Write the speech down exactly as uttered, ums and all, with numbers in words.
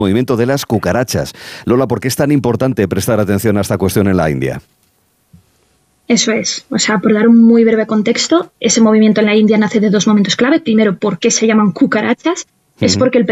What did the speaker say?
movimiento de las cucarachas. Lola, ¿por qué es tan importante prestar atención a esta cuestión en la India? Eso es. O sea, por dar un muy breve contexto, ese movimiento en la India nace de dos momentos clave. Primero, ¿por qué se llaman cucarachas? Uh-huh. Es porque el